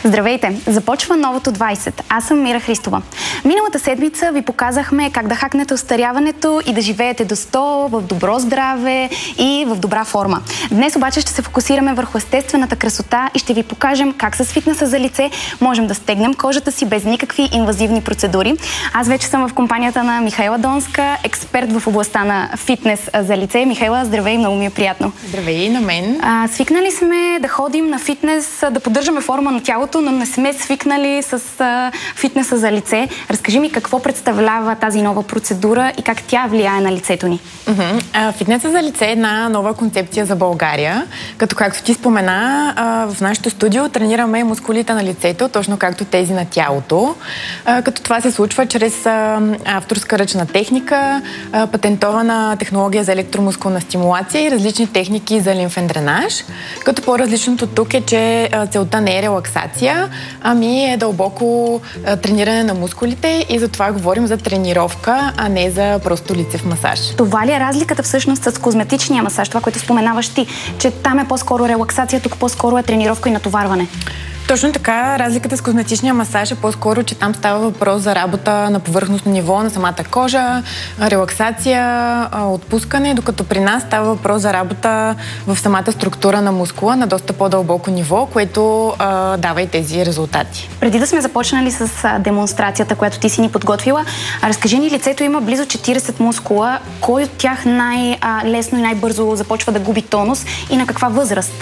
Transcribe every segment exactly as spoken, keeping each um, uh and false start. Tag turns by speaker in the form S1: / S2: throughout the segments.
S1: Здравейте! Започва новото двайсет. Аз съм Мира Христова. Миналата седмица ви показахме как да хакнете остаряването и да живеете до сто, в добро здраве и в добра форма. Днес обаче ще се фокусираме върху естествената красота и ще ви покажем как с фитнеса за лице можем да стегнем кожата си без никакви инвазивни процедури. Аз вече съм в компанията на Михаела Донска, експерт в областта на фитнес за лице. Михаела, здравей, много ми е приятно.
S2: Здравей на мен.
S1: А, свикнали сме да ходим на фитнес, да поддържаме форма на тялото, но не сме свикнали с а, фитнеса за лице. Разкажи ми какво представлява тази нова процедура и как тя влияе на лицето ни.
S2: Uh-huh. А, фитнеса за лице е една нова концепция за България. Като както ти спомена, а, в нашото студио тренираме мускулите на лицето, точно както тези на тялото. А, като това се случва чрез а, авторска ръчна техника, а, патентована технология за електромускулна стимулация и различни техники за лимфен дренаж. Като по-различното тук е, че а, целта не е релаксация, ами е дълбоко а, трениране на мускулите и затова говорим за тренировка, а не за просто лицев масаж.
S1: Това ли е разликата всъщност с козметичния масаж, това, което споменаваш ти, че там е по-скоро релаксация, тук по-скоро е тренировка и натоварване?
S2: Точно така. Разликата с козметичния масаж е по-скоро, че там става въпрос за работа на повърхностно ниво на самата кожа, релаксация, отпускане, докато при нас става въпрос за работа в самата структура на мускула на доста по-дълбоко ниво, което а, дава и тези резултати.
S1: Преди да сме започнали с а, демонстрацията, която ти си ни подготвила, разкажи ни, лицето има близо четирийсет мускула. Кой от тях най-лесно и най-бързо започва да губи тонус и на каква възраст?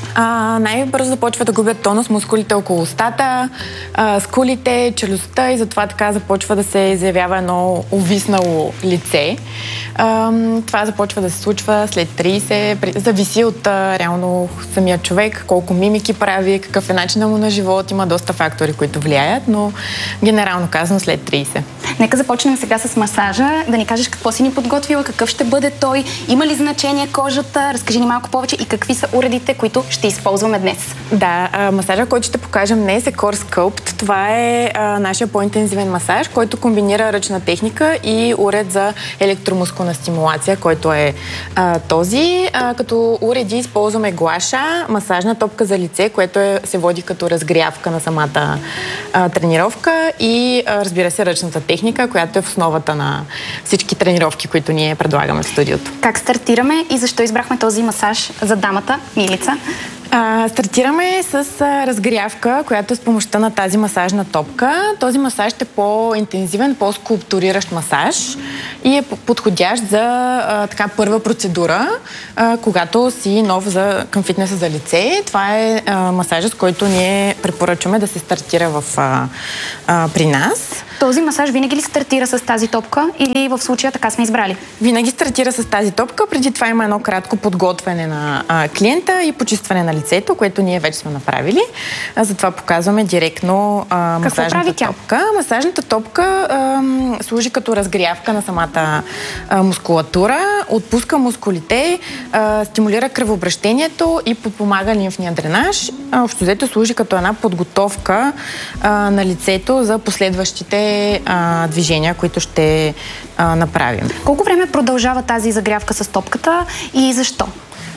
S2: А, най-бързо започва да губят тонус мускулите около устата, а, скулите, челюстта и затова така започва да се заявява едно увиснало лице. А, това започва да се случва след трийсет, зависи от а, реално самия човек, колко мимики прави, какъв е начинът му на живот, има доста фактори, които влияят, но генерално казвам след трийсет.
S1: Нека започнем сега с масажа, да ни кажеш какво си ни подготвила, какъв ще бъде той, има ли значение кожата, разкажи ни малко повече и какви са уредите, които ще използваме днес.
S2: Да, а, масажа, който ще покажем днес е Core Sculpt. Това е а, нашия по-интензивен масаж, който комбинира ръчна техника и уред за електромускулна стимулация, който е а, този. А, като уреди използваме гуаша, масажна топка за лице, което е, се води като разгрявка на самата а, тренировка и а, разбира се ръчната техника, която е в основата на всички тренировки, които ние предлагаме в студиото.
S1: Как стартираме и защо избрахме този масаж за дамата, Милица?
S2: А, стартираме с а, разгрявка, която е с помощта на тази масажна топка. Този масаж е по-интензивен, по-скулптуриращ масаж и е подходящ за а, така първа процедура, а, когато си нов за, към фитнеса за лице. Това е а, масажът, с който ние препоръчваме да се стартира в, а, а, при нас.
S1: Този масаж винаги ли стартира с тази топка или в случая така сме избрали?
S2: Винаги стартира с тази топка. Преди това има едно кратко подготвяне на а, клиента и почистване на лицето, което ние вече сме направили. А, затова показваме директно а, масажната топка. Масажната топка а, служи като разгрявка на самата а, мускулатура, отпуска мускулите, а, стимулира кръвообращението и подпомага лимфния дренаж. А, общо взето служи като една подготовка а, на лицето за последващите А, движения, които ще а, направим.
S1: Колко време продължава тази загрявка с топката и защо?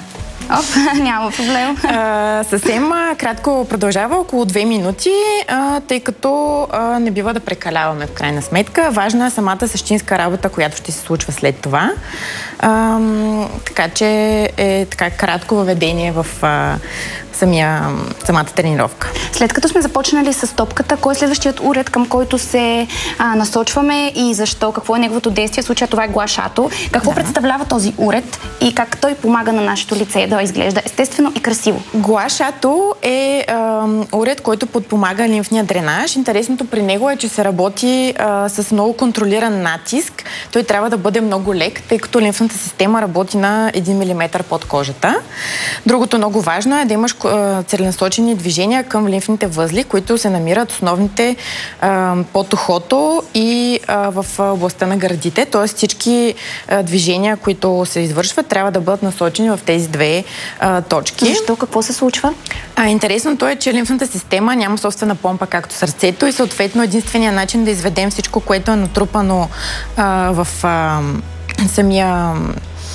S1: Оп, няма проблем.
S2: А, съвсем а, кратко продължава, около две минути, а, тъй като а, не бива да прекаляваме в крайна сметка. Важна е самата същинска работа, която ще се случва след това. А, така че е така кратко въведение в а, самия, самата тренировка.
S1: След като сме започнали с топката, кой е следващият уред, към който се а, насочваме и защо? Какво е неговото действие? В случая това е гуашато. Какво да. представлява този уред и как той помага на нашето лице да изглежда естествено и красиво?
S2: Гуашато е а, уред, който подпомага лимфния дренаж. Интересното при него е, че се работи а, с много контролиран натиск. Той трябва да бъде много лек, тъй като лимфната система работи на един милиметър под кожата. Другото много важно е да имаш целенасочени движения към лимфните възли, които се намират основните а, под ухото и а, в областта на гърдите. Тоест всички а, движения, които се извършват, трябва да бъдат насочени в тези две а, точки.
S1: Защо? Какво се случва?
S2: А, интересното е, че лимфната система няма собствена помпа, както сърцето и съответно единственият начин да изведем всичко, което е натрупано а, в а, самия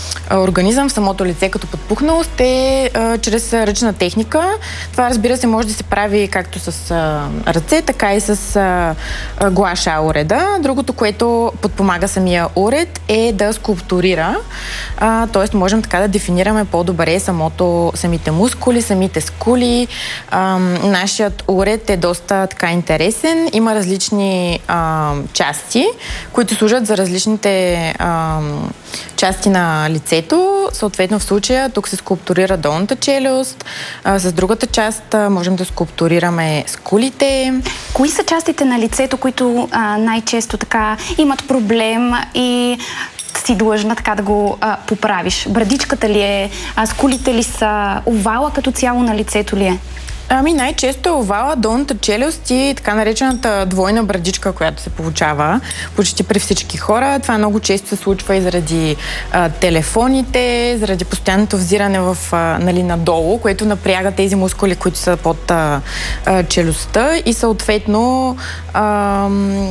S2: организъм в самото лице като подпухналост е а, чрез ръчна техника. Това, разбира се, може да се прави както с а, ръце, така и с а, а, гуаша уреда. Другото, което подпомага самия уред, е да скулптурира. А, т.е. можем така да дефинираме по-добре самото, самите мускули, самите скули. А, нашият уред е доста така интересен. Има различни а, части, които служат за различните а, части на лицето. Съответно, в случая тук се скулптурира долната челюст. А, с другата част а, можем да скулптурираме скулите.
S1: Кои са частите на лицето, които а, най-често така имат проблем и си длъжна така да го а, поправиш? Брадичката ли е? А, скулите ли са? Овала като цяло на лицето ли е?
S2: Ами най-често е овала, долната челюст и така наречената двойна брадичка, която се получава почти при всички хора. Това много често се случва и заради а, телефоните, заради постоянното взиране в, а, нали, надолу, което напряга тези мускули, които са под а, а, челюстта и съответно а,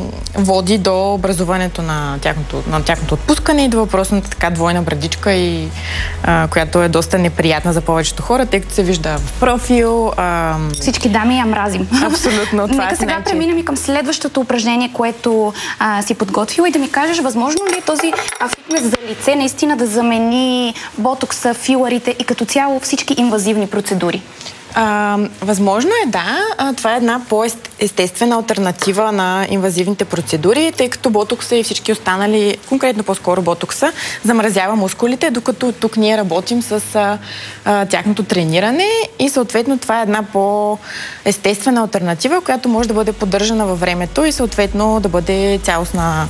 S2: води до образуването на тяхното, на тяхното отпускане и до въпросната така двойна брадичка, и, а, която е доста неприятна за повечето хора, тъй като се вижда в профил. А,
S1: Всички дами я мразим.
S2: Абсолютно. Това
S1: Нека сега преминем и към следващото упражнение, което а, си подготвила, и да ми кажеш, възможно ли е този а, фитнес за лице наистина да замени ботокса, филарите и като цяло всички инвазивни процедури?
S2: А, възможно е, да. А, това е една по-естествена алтернатива на инвазивните процедури, тъй като ботокса и всички останали, конкретно по-скоро ботокса, замразява мускулите, докато тук ние работим с а, а, тяхното трениране и съответно това е една по-естествена алтернатива, която може да бъде поддържана във времето и съответно да бъде цялостна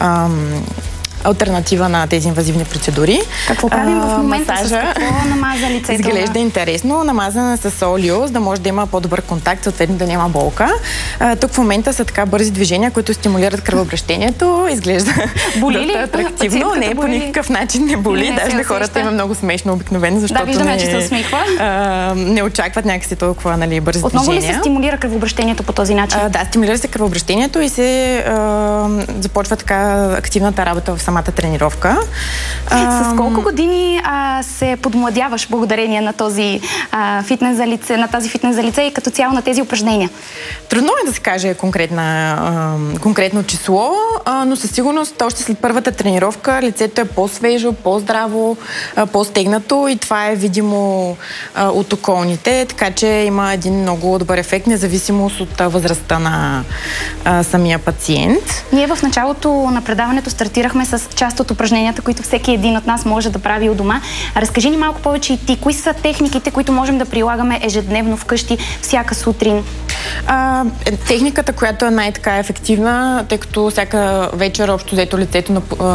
S2: ам, алтернатива на тези инвазивни процедури.
S1: Какво правим в момента? Масажа, с какво намаза лицето?
S2: Изглежда интересно. Намазана с олио, за да може да има по-добър контакт, съответно да няма болка. А, тук в момента са така бързи движения, които стимулират кръвообращението. Изглежда
S1: боли ли?
S2: Атрактивно. Не, по никакъв начин не боли. Не, даже на хората има много смешно обикновено, защото
S1: да, виждаме,
S2: не,
S1: че се усмихва.
S2: А, не очакват някакси толкова, нали, бързи
S1: Отново
S2: движения.
S1: Отново ли се стимулира кръвообращението по този начин?
S2: А, да, стимулира се кръвообращението и се а, започва така активната работа в самата тренировка.
S1: С колко години а, се подмладяваш благодарение на този а, фитнес за лице, на тази фитнес за лице и като цяло на тези упражнения?
S2: Трудно е да се каже конкретна, а, конкретно число, а, но със сигурност още след първата тренировка лицето е по-свежо, по-здраво, а, по-стегнато и това е видимо а, от околните, така че има един много добър ефект, независимост от а, възрастта на а, самия пациент.
S1: Ние в началото на предаването стартирахме с част от упражненията, които всеки един от нас може да прави у дома. Разкажи ни малко повече и ти, кои са техниките, които можем да прилагаме ежедневно вкъщи, всяка сутрин?
S2: А, техниката, която е най-така ефективна, тъй като всяка вечер общо взето лицето на